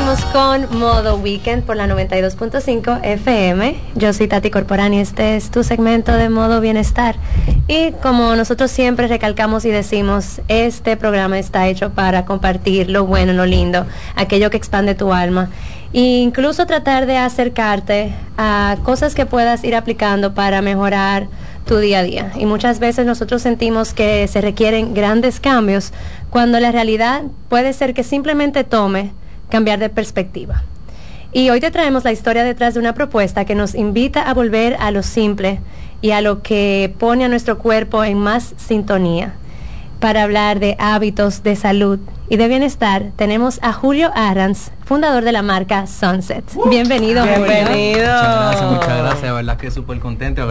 Seguimos con Modo Weekend por la 92.5 FM. Yo soy Tati Corporán y este es tu segmento de Modo Bienestar. Y como nosotros siempre recalcamos y decimos, este programa está hecho para compartir lo bueno, lo lindo, aquello que expande tu alma. E incluso tratar de acercarte a cosas que puedas ir aplicando para mejorar tu día a día. Y muchas veces nosotros sentimos que se requieren grandes cambios, cuando la realidad puede ser que simplemente tome cambiar de perspectiva. Y hoy te traemos la historia detrás de una propuesta que nos invita a volver a lo simple y a lo que pone a nuestro cuerpo en más sintonía. Para hablar de hábitos, de salud y de bienestar, tenemos a Julio Arranz, fundador de la marca Sunset. Bienvenido, Julio. Bienvenido. Muchas gracias, verdad que súper contento.